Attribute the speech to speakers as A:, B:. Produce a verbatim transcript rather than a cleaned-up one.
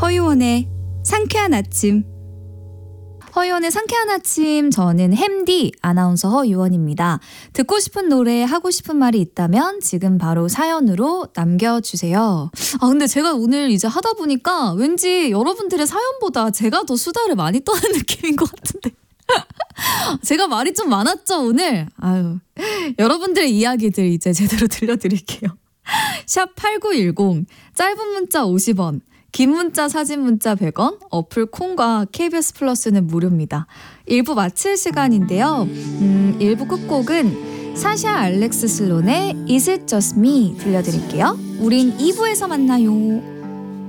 A: 허유원의 상쾌한 아침. 허유원의 상쾌한 아침, 저는 햄디 아나운서 허유원입니다. 듣고 싶은 노래, 하고 싶은 말이 있다면 지금 바로 사연으로 남겨주세요. 아 근데 제가 오늘 이제 하다 보니까 왠지 여러분들의 사연보다 제가 더 수다를 많이 떠는 느낌인 것 같은데 제가 말이 좀 많았죠 오늘? 아유, 여러분들의 이야기들 이제 제대로 들려드릴게요. 샵 팔구일공, 짧은 문자 오십 원, 긴 문자 사진 문자 백 원, 어플 콩과 케이비에스 플러스는 무료입니다. 일 부 마칠 시간인데요. 음, 일 부 끝곡은 사샤 알렉스 슬론의 Is It Just Me 들려드릴게요. 우린 이 부에서 만나요.